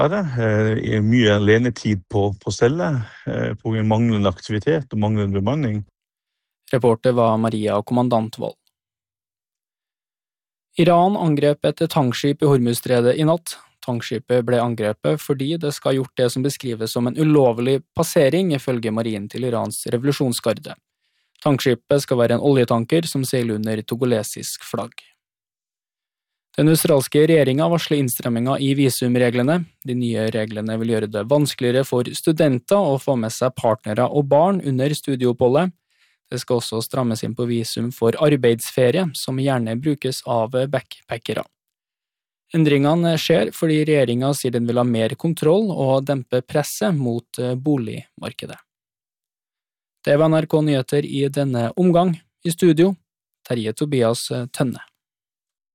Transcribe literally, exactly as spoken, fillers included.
av det. Eh, mye alenetid på, på stellet, eh, på grunn av manglende aktivitet og manglende bemanning. Reporter var Maria Kommandantvold. Iran angrep et tankskip i Hormuzstredet i natt. Tankskipet ble angrepet fordi det skal ha gjort det som beskrives som en ulovlig passering ifølge marinen til Irans revolusjonsgarde. Tankskipet skal være en oljetanker som seiler under togolesisk flagg. Den australske regjeringen varsler innstramminger i visumreglene. De nye reglene vil gjøre det vanskeligere for studenter å få med seg partnere og barn under studieoppholdet. Det skal også strammes inn på visum for arbeidsferie, som gjerne brukes av backpackere. Endringene skjer fordi regjeringen sier den vil ha mer kontroll og dempe presset mot boligmarkedet. Det var N R K Nyheter i denne omgang. I studio, Terje Tobias Tønne.